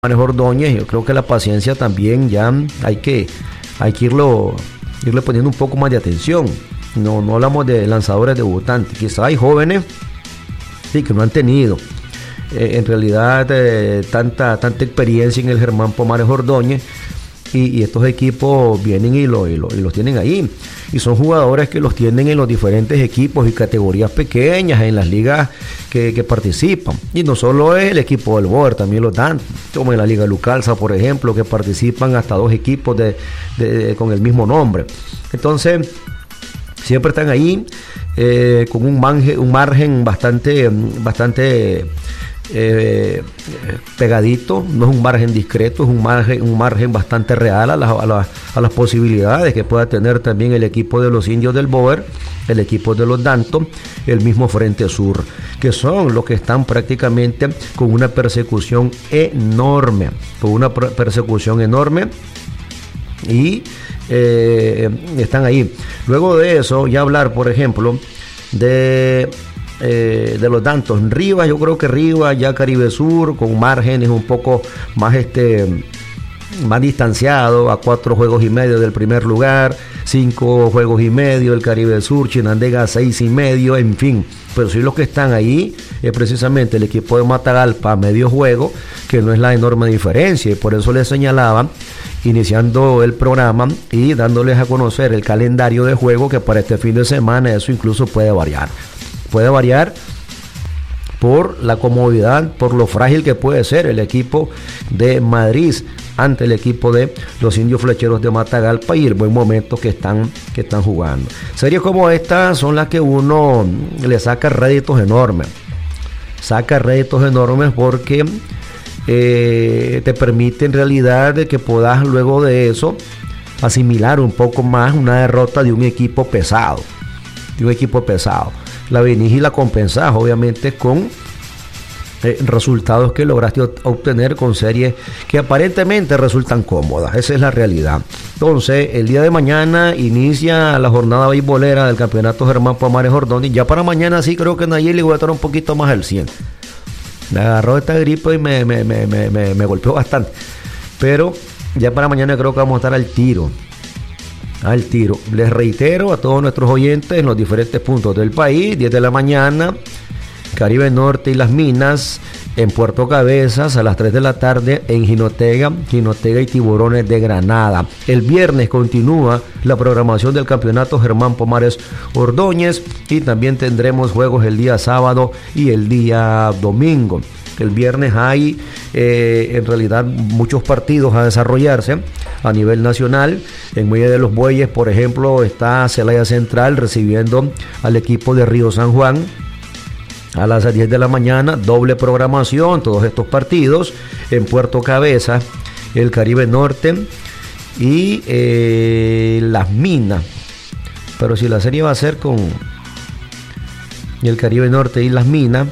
Manes Ordóñez. Yo creo que la paciencia también ya hay que irle poniendo un poco más de atención. No hablamos de lanzadores debutantes, quizá hay jóvenes sí, que no han tenido en realidad tanta experiencia en el Germán Pomares Ordóñez, y estos equipos vienen y los tienen ahí, y son jugadores que los tienen en los diferentes equipos y categorías pequeñas en las ligas que participan, y no solo es el equipo del Boer, también los dan, como en la Liga Lucalza, por ejemplo, que participan hasta 2 equipos con el mismo nombre. Entonces siempre están ahí con un margen bastante pegadito. No es un margen discreto, es un margen bastante real a las posibilidades que pueda tener también el equipo de los Indios del Boer, el equipo de los Danton, el mismo Frente Sur, que son los que están prácticamente con una persecución enorme, y están ahí. Luego de eso, ya hablar, por ejemplo, de los Danton. Rivas, yo creo que Rivas, ya Caribe Sur, con márgenes un poco más distanciado, a 4 juegos y medio del primer lugar, 5 juegos y medio del Caribe Sur, Chinandega 6 y medio, en fin. Pero sí, los que están ahí es precisamente el equipo de Matagalpa a medio juego, que no es la enorme diferencia, y por eso les señalaba iniciando el programa y dándoles a conocer el calendario de juego, que para este fin de semana eso incluso puede variar por la comodidad, por lo frágil que puede ser el equipo de Madrid ante el equipo de los Indios Flecheros de Matagalpa y el buen momento que están jugando. Series como estas son las que uno le saca réditos enormes porque te permite en realidad de que puedas luego de eso asimilar un poco más una derrota de un equipo pesado. La venís y la compensás obviamente con resultados que lograste obtener con series que aparentemente resultan cómodas. Esa es la realidad. Entonces, el día de mañana inicia la jornada beisbolera del campeonato Germán Pomares Ordóñez. Ya para mañana sí creo que Nayeli voy a estar un poquito más al 100. Me agarró esta gripe y me golpeó bastante. Pero ya para mañana creo que vamos a estar al tiro. Les reitero a todos nuestros oyentes en los diferentes puntos del país: 10 de la mañana, Caribe Norte y Las Minas, en Puerto Cabezas a las 3 de la tarde en Jinotega y Tiburones de Granada. El viernes continúa la programación del campeonato Germán Pomares Ordóñez, y también tendremos juegos el día sábado y el día domingo. El viernes hay en realidad muchos partidos a desarrollarse a nivel nacional. En Muelle de los Bueyes, por ejemplo, está Celaya Central recibiendo al equipo de Río San Juan a las 10 de la mañana, doble programación, todos estos partidos. En Puerto Cabezas, el Caribe Norte y Las Minas. Pero si la serie va a ser con el Caribe Norte y Las Minas,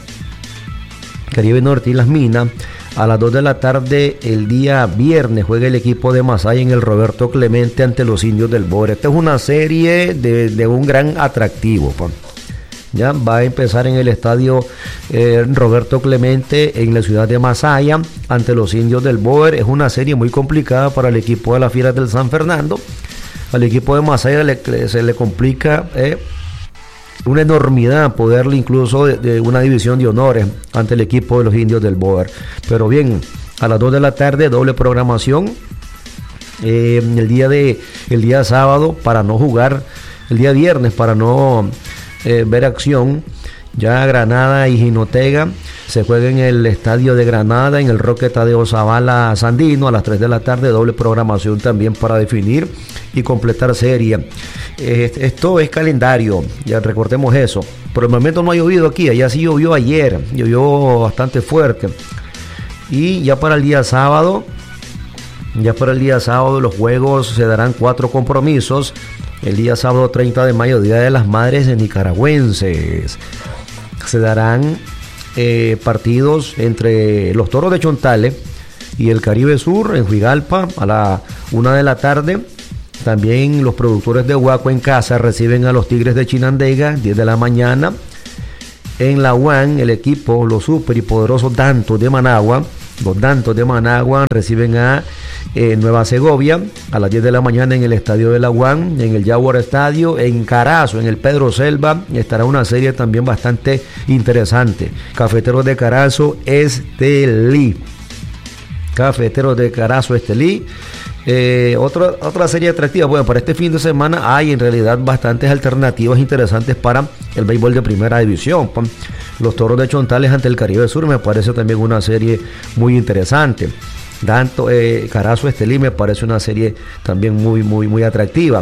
a las 2 de la tarde el día viernes juega el equipo de Masaya en el Roberto Clemente ante los Indios del Boer. Esta es una serie de un gran atractivo. Ya va a empezar en el estadio Roberto Clemente en la ciudad de Masaya ante los Indios del Boer. Es una serie muy complicada para el equipo de las Fieras del San Fernando. Al equipo de Masaya se le complica una enormidad poderle incluso de una división de honores ante el equipo de los Indios del Boer. Pero bien, a las 2 de la tarde doble programación el día sábado para no jugar, el día viernes para no ver acción. Ya Granada y Jinotega se juega en el estadio de Granada, en el Roque Tadeo Zavala Sandino, a las 3 de la tarde, doble programación también para definir y completar serie. Esto es calendario, ya recordemos eso. Por el momento no ha llovido aquí, allá sí llovió ayer, llovió bastante fuerte. Y ya para el día sábado los juegos se darán 4 compromisos. El día sábado 30 de mayo, Día de las Madres nicaragüenses, se darán partidos entre los Toros de Chontales y el Caribe Sur en Huigalpa a la 1 de la tarde. También los productores de Huaco en casa reciben a los Tigres de Chinandega, 10 de la mañana. En la UAN, el equipo, los super y poderosos Dantos de Managua, Los Dantos de Managua reciben a Nueva Segovia a las 10 de la mañana en el Estadio de la UAN, en el Jaguar Estadio. En Carazo, en el Pedro Selva, estará una serie también bastante interesante. Cafeteros de Carazo, Estelí. Cafeteros de Carazo, Estelí. Otra serie atractiva. Bueno, para este fin de semana hay en realidad bastantes alternativas interesantes para el béisbol de primera división. Los Toros de Chontales ante el Caribe Sur me parece también una serie muy interesante. Tanto Carazo Estelí me parece una serie también muy atractiva.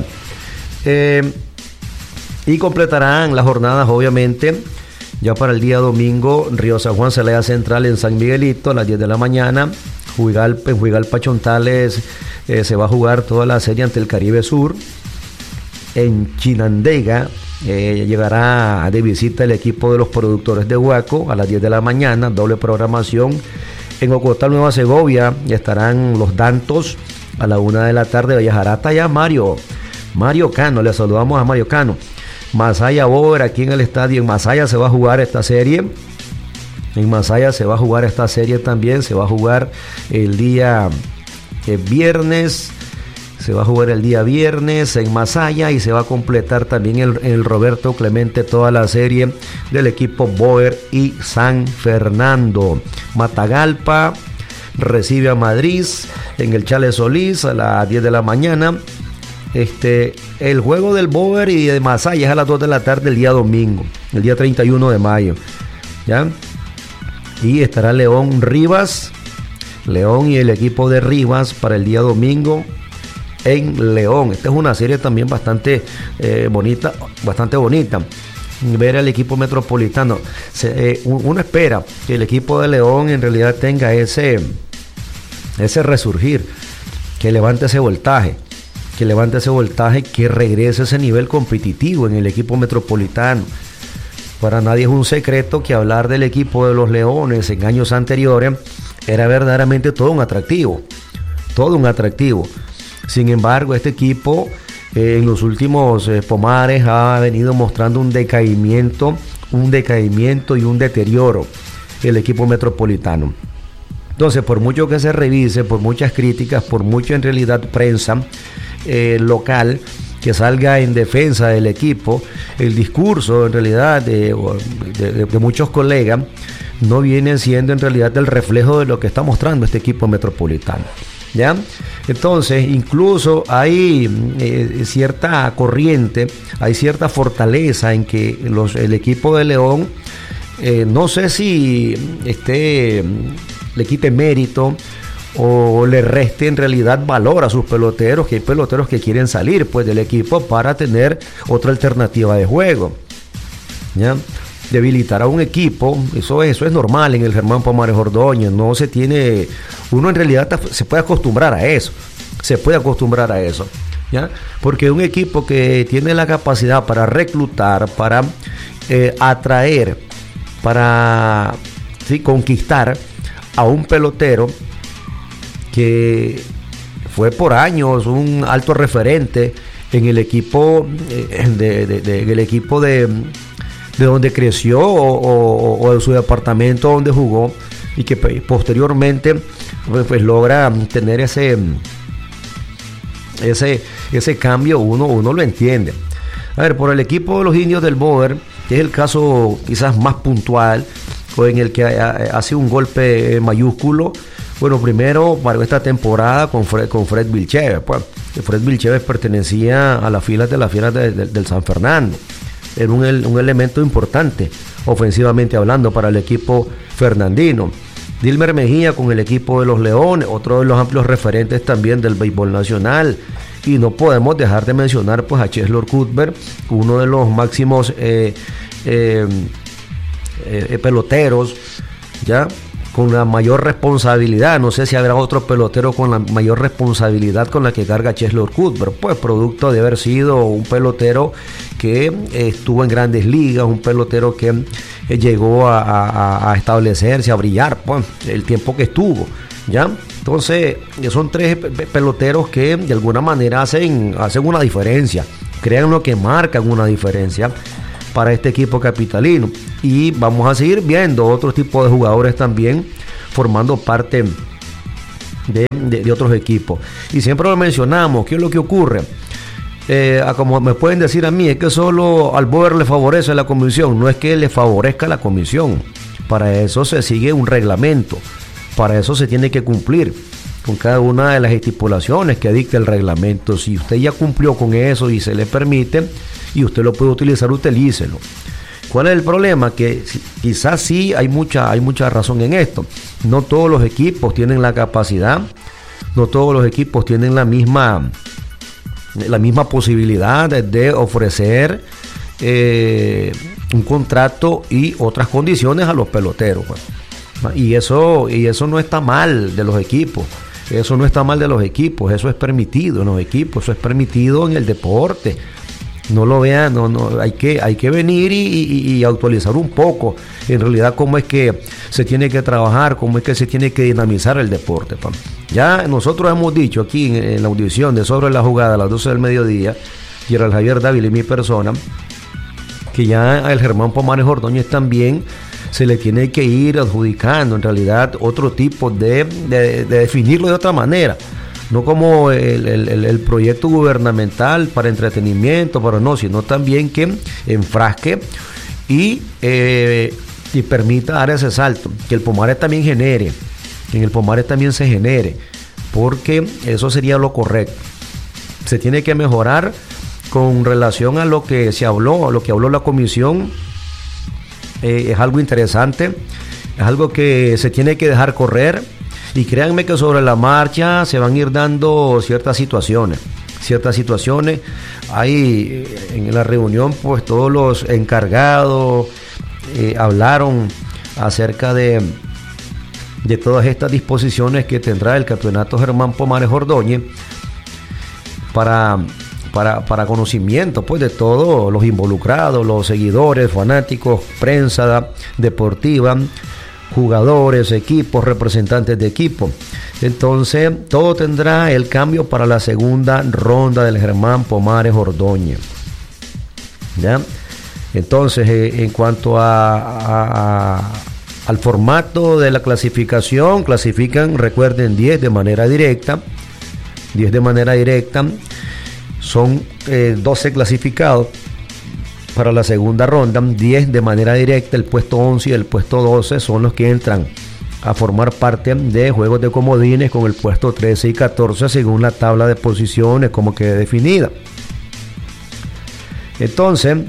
Y completarán las jornadas, obviamente, ya para el día domingo, Río San Juan, Celaya Central en San Miguelito a las 10 de la mañana. En Juigalpa, Chontales se va a jugar toda la serie ante el Caribe Sur. En Chinandega llegará de visita el equipo de los productores de Huaco a las 10 de la mañana, doble programación. En Ocotal, Nueva Segovia, estarán los Dantos a la 1 de la tarde. Viajará hasta allá Mario Cano, le saludamos a Mario Cano. Masaya Boer, aquí en el estadio en Masaya se va a jugar esta serie. En Masaya se va a jugar esta serie también, se va a jugar el día viernes. Se va a jugar el día viernes en Masaya y se va a completar también el Roberto Clemente toda la serie del equipo Boer y San Fernando. Matagalpa recibe a Madrid en el Chale Solís a las 10 de la mañana. El juego del Boer y de Masaya es a las 2 de la tarde el día domingo, el día 31 de mayo. ¿Ya? Y estará León y el equipo de Rivas para el día domingo en León. Esta es una serie también bastante bonita. Ver al equipo metropolitano. Uno espera que el equipo de León en realidad tenga ese resurgir, que levante ese voltaje, que regrese ese nivel competitivo en el equipo metropolitano. Para nadie es un secreto que hablar del equipo de los Leones en años anteriores era verdaderamente todo un atractivo. Sin embargo, este equipo en los últimos pomares ha venido mostrando un decaimiento y un deterioro el equipo metropolitano. Entonces, por mucho que se revise, por muchas críticas, por mucha en realidad prensa local que salga en defensa del equipo, el discurso en realidad de muchos colegas no viene siendo en realidad el reflejo de lo que está mostrando este equipo metropolitano. ¿Ya? Entonces, incluso hay cierta corriente, hay cierta fortaleza en que el equipo de León, no sé si le quite mérito o le reste en realidad valor a sus peloteros, que hay peloteros que quieren salir pues del equipo para tener otra alternativa de juego. ¿Ya? Debilitar a un equipo, eso es normal en el Germán Pomares Ordóñez, no se tiene, uno en realidad se puede acostumbrar a eso, ¿ya? Porque un equipo que tiene la capacidad para reclutar, para atraer, para conquistar a un pelotero que fue por años un alto referente en el equipo de donde creció o de su departamento donde jugó, y que posteriormente pues logra tener ese cambio, uno lo entiende. A ver, por el equipo de los Indios del Boer, que es el caso quizás más puntual o en el que hace un golpe mayúsculo. Bueno, primero para esta temporada con Fred Vilchévez, pues Fred Vilchévez pertenecía a las filas del San Fernando. Era un elemento importante, ofensivamente hablando, para el equipo fernandino. Dilmer Mejía con el equipo de los Leones, otro de los amplios referentes también del béisbol nacional. Y no podemos dejar de mencionar pues a Cheslor Cuthbert, uno de los máximos peloteros, ya con la mayor responsabilidad. No sé si habrá otro pelotero con la mayor responsabilidad con la que carga Cheslor Cuthbert, pues producto de haber sido un pelotero que estuvo en grandes ligas, un pelotero que llegó a establecerse, a brillar, pues el tiempo que estuvo, ¿ya? Entonces son tres peloteros que de alguna manera hacen una diferencia, crean lo que marcan una diferencia para este equipo capitalino. Y vamos a seguir viendo otro tipo de jugadores también formando parte de otros equipos. Y siempre lo mencionamos. ¿Qué es lo que ocurre? Como me pueden decir a mí, es que solo al Boer le favorece la comisión. No es que le favorezca la comisión. Para eso se sigue un reglamento. Para eso se tiene que cumplir con cada una de las estipulaciones que dicta el reglamento. Si usted ya cumplió con eso y se le permite y usted lo puede utilizar, utilícelo. ¿Cuál es el problema? Que quizás sí hay mucha razón en esto. No todos los equipos tienen la capacidad, no todos los equipos tienen la misma posibilidad de ofrecer un contrato y otras condiciones a los peloteros. Y eso no está mal de los equipos. Eso no está mal de los equipos, eso es permitido en los equipos, eso es permitido en el deporte. No lo vean, hay que venir y actualizar un poco, en realidad, cómo es que se tiene que trabajar, cómo es que se tiene que dinamizar el deporte. Ya nosotros hemos dicho aquí en la audición de Sobre la Jugada a las 12 del mediodía, Gerald Javier Dávila y mi persona, que ya al Germán Pomares Ordóñez también se le tiene que ir adjudicando en realidad otro tipo de definirlo de otra manera, no como el proyecto gubernamental para entretenimiento, pero no, sino también que enfrasque y permita dar ese salto, que el Pomares también genere, que en el Pomares también se genere, porque eso sería lo correcto. Se tiene que mejorar con relación a lo que se habló, a lo que habló la comisión. Es algo interesante, es algo que se tiene que dejar correr, y créanme que sobre la marcha se van a ir dando ciertas situaciones. Ahí en la reunión, pues todos los encargados hablaron acerca de todas estas disposiciones que tendrá el campeonato Germán Pomares Ordóñez para conocimiento, pues, de todos los involucrados, los seguidores, fanáticos, prensa deportiva, jugadores, equipos, representantes de equipo. Entonces, todo tendrá el cambio para la segunda ronda del Germán Pomares Ordóñez. ¿Ya? Entonces, en cuanto al formato de la clasificación, clasifican, recuerden, 10 de manera directa. 10 de manera directa. Son 12 clasificados para la segunda ronda, 10 de manera directa. El puesto 11 y el puesto 12 son los que entran a formar parte de juegos de comodines, con el puesto 13 y 14 según la tabla de posiciones como quede definida. Entonces,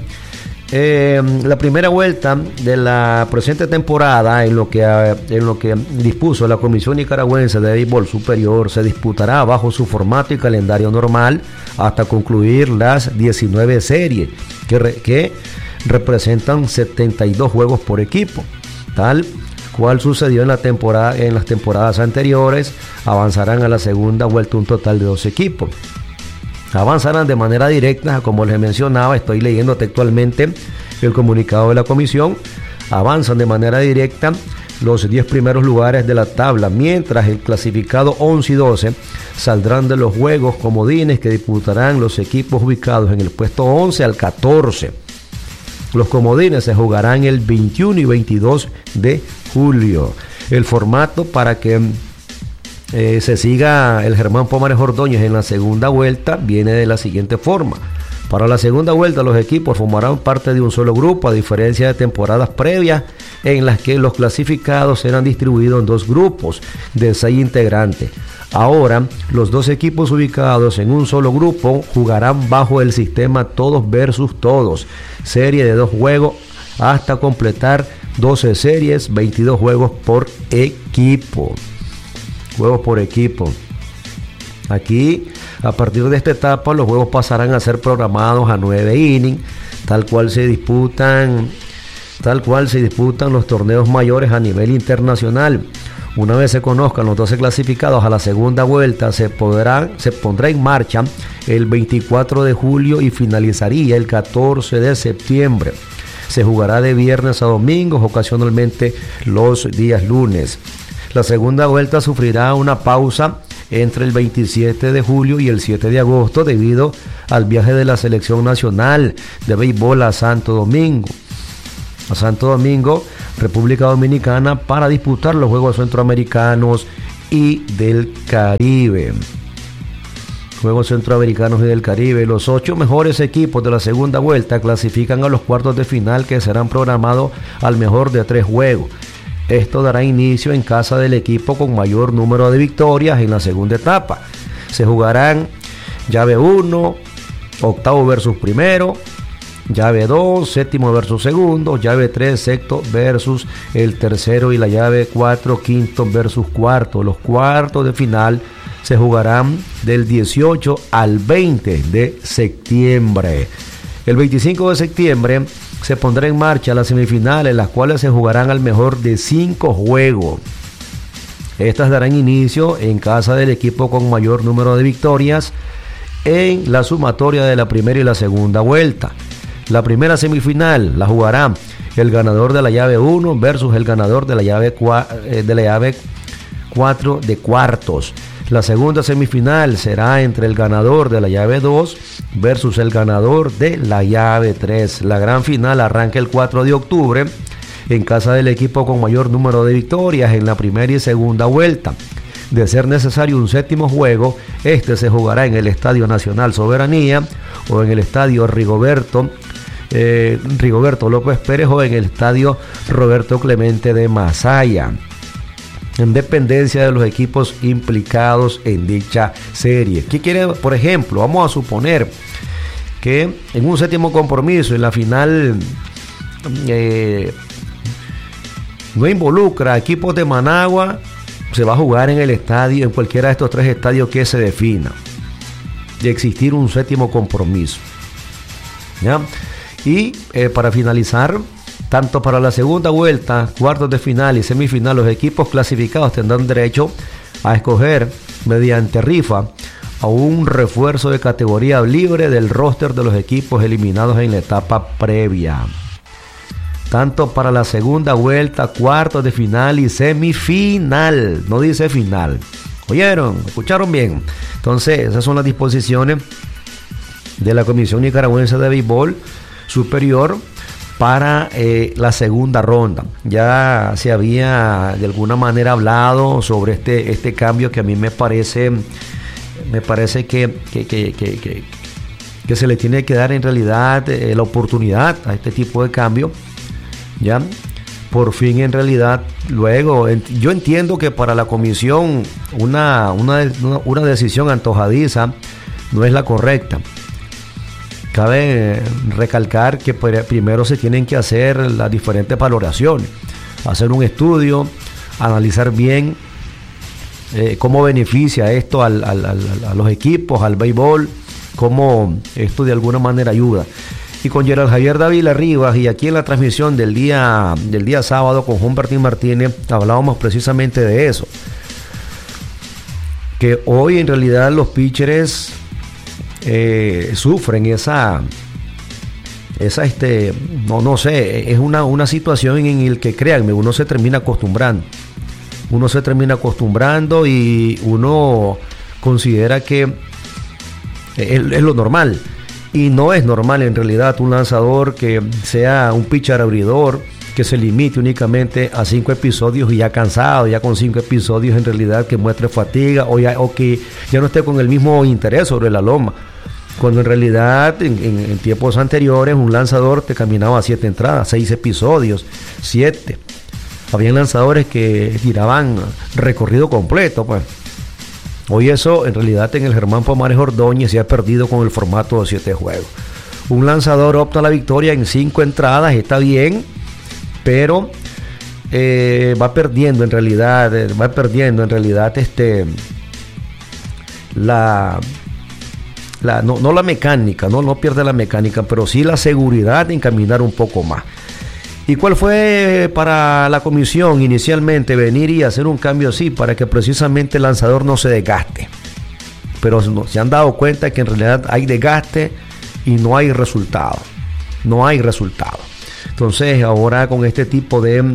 la primera vuelta de la presente temporada, en lo que dispuso la Comisión Nicaragüense de Béisbol Superior, se disputará bajo su formato y calendario normal hasta concluir las 19 series que representan 72 juegos por equipo, tal cual sucedió en las temporadas anteriores. Avanzarán a la segunda vuelta un total de 12 equipos. Avanzarán de manera directa, como les mencionaba, estoy leyendo textualmente el comunicado de la comisión. Avanzan de manera directa los 10 primeros lugares de la tabla, mientras el clasificado 11 y 12 saldrán de los juegos comodines que disputarán los equipos ubicados en el puesto 11 al 14. Los comodines se jugarán el 21 y 22 de julio. El formato para que se siga el Germán Pomares Ordóñez en la segunda vuelta viene de la siguiente forma. Para la segunda vuelta, los equipos formarán parte de un solo grupo, a diferencia de temporadas previas en las que los clasificados eran distribuidos en dos grupos de 6 integrantes. Ahora, los dos equipos ubicados en un solo grupo jugarán bajo el sistema todos versus todos, serie de 2 juegos hasta completar 12 series, 22 juegos por equipo. Juegos por equipo. Aquí, a partir de esta etapa, los juegos pasarán a ser programados a 9 innings, tal cual se disputan los torneos mayores a nivel internacional. Una vez se conozcan los 12 clasificados a la segunda vuelta, se pondrá en marcha el 24 de julio y finalizaría el 14 de septiembre. Se jugará de viernes a domingos, ocasionalmente los días lunes. La segunda vuelta sufrirá una pausa entre el 27 de julio y el 7 de agosto debido al viaje de la selección nacional de béisbol a Santo Domingo. República Dominicana para disputar los Juegos Centroamericanos y del Caribe. Juegos Centroamericanos y del Caribe. Los 8 mejores equipos de la segunda vuelta clasifican a los cuartos de final, que serán programados al mejor de 3 juegos. Esto dará inicio en casa del equipo con mayor número de victorias en la segunda etapa. Se jugarán llave 1, octavo versus primero, llave 2, séptimo versus segundo, llave 3, sexto versus el tercero y la llave 4, quinto versus cuarto. Los cuartos de final se jugarán del 18 al 20 de septiembre. El 25 de septiembre se pondrá en marcha las semifinales, las cuales se jugarán al mejor de 5 juegos. Estas darán inicio en casa del equipo con mayor número de victorias en la sumatoria de la primera y la segunda vuelta. La primera semifinal la jugará el ganador de la llave 1 versus el ganador de la llave 4 de cuartos. La segunda semifinal será entre el ganador de la llave 2 versus el ganador de la llave 3. La gran final arranca el 4 de octubre en casa del equipo con mayor número de victorias en la primera y segunda vuelta. De ser necesario un séptimo juego, este se jugará en el Estadio Nacional Soberanía o en el Estadio Rigoberto López Pérez o en el Estadio Roberto Clemente de Masaya, en dependencia de los equipos implicados en dicha serie. ¿Qué quiere? Por ejemplo, vamos a suponer que en un séptimo compromiso, en la final, no involucra a equipos de Managua, se va a jugar en el estadio, en cualquiera de estos 3 estadios que se defina, de existir un séptimo compromiso, ¿ya? Y para finalizar, tanto para la segunda vuelta, cuartos de final y semifinal, los equipos clasificados tendrán derecho a escoger mediante rifa a un refuerzo de categoría libre del roster de los equipos eliminados en la etapa previa. Tanto para la segunda vuelta, cuartos de final y semifinal. No dice final. ¿Oyeron? ¿Escucharon bien? Entonces, esas son las disposiciones de la Comisión Nicaragüense de Béisbol Superior para la segunda ronda. Ya se había de alguna manera hablado sobre este cambio que a mí me parece que se le tiene que dar en realidad la oportunidad a este tipo de cambio. Ya, por fin en realidad, luego, yo entiendo que para la comisión una decisión antojadiza no es la correcta. Cabe recalcar que primero se tienen que hacer las diferentes valoraciones, hacer un estudio, analizar bien cómo beneficia esto a los equipos, al béisbol, cómo esto de alguna manera ayuda. Y con Gerald Javier Dávila Rivas y aquí en la transmisión del día sábado con Humbertín Martínez hablábamos precisamente de eso, que hoy en realidad los pitchers sufren esa no sé, es una situación en la que, créanme, uno se termina acostumbrando y uno considera que es lo normal. Y no es normal en realidad un lanzador que sea un pitcher abridor, que se limite únicamente a 5 episodios y ya cansado, ya con 5 episodios en realidad que muestre fatiga o que ya no esté con el mismo interés sobre la loma. Cuando en realidad en tiempos anteriores un lanzador te caminaba 7 entradas, 6 episodios, 7. Habían lanzadores que tiraban recorrido completo, pues. Hoy eso en realidad en el Germán Pomares Ordóñez se ha perdido con el formato de 7 juegos. Un lanzador opta la victoria en 5 entradas, está bien, pero va perdiendo en realidad no la mecánica, no pierde la mecánica, pero sí la seguridad de encaminar un poco más. ¿Y cuál fue para la comisión inicialmente? Venir y hacer un cambio así para que precisamente el lanzador no se desgaste. Pero se han dado cuenta que en realidad hay desgaste y no hay resultado. No hay resultado. Entonces ahora con este tipo de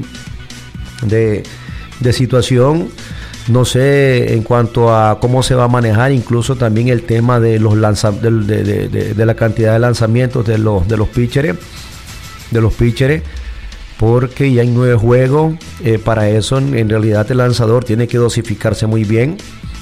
situación, no sé en cuanto a cómo se va a manejar incluso también el tema de los de la cantidad de lanzamientos de los pitchers. porque ya hay 9 juegos. Para eso, en realidad, el lanzador tiene que dosificarse muy bien.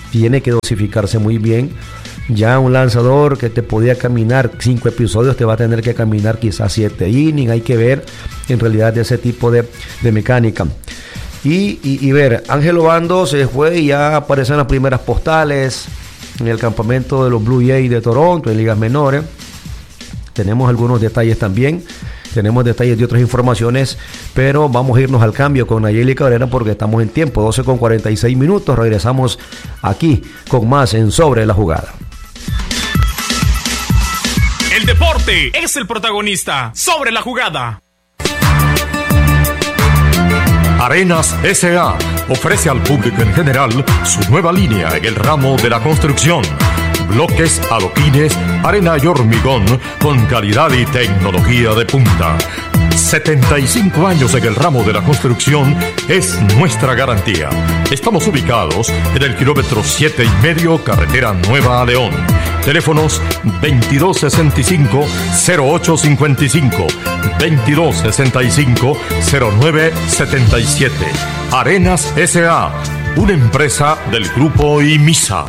Ya un lanzador que te podía caminar 5 episodios, te va a tener que caminar quizás 7 innings. Hay que ver en realidad ese tipo de mecánica. Y ver, Ángel Obando se fue y ya aparecen las primeras postales en el campamento de los Blue Jays de Toronto, en ligas menores. Tenemos algunos detalles también. Tenemos detalles de otras informaciones, pero vamos a irnos al cambio con Nayeli Cabrera porque estamos en tiempo, 12:46. Regresamos aquí con más en Sobre la Jugada. El deporte es el protagonista. Sobre la Jugada. Arenas S.A. ofrece al público en general su nueva línea en el ramo de la construcción. Bloques, adoquines, arena y hormigón con calidad y tecnología de punta. 75 años en el ramo de la construcción es nuestra garantía. Estamos ubicados en el kilómetro 7,5, carretera Nueva a León. Teléfonos 2265-0855, 2265-0977. Arenas S.A., una empresa del Grupo IMISA.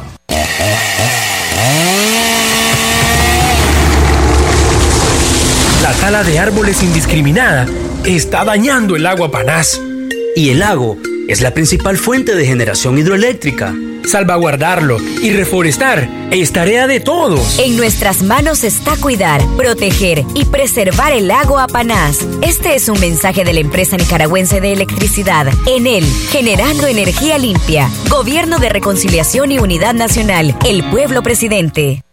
La tala de árboles indiscriminada está dañando el agua Panás. Y el lago es la principal fuente de generación hidroeléctrica. Salvaguardarlo y reforestar es tarea de todos. En nuestras manos está cuidar, proteger y preservar el lago Apanás. Este es un mensaje de la empresa nicaragüense de electricidad, Enel, generando energía limpia. Gobierno de Reconciliación y Unidad Nacional, el pueblo presidente.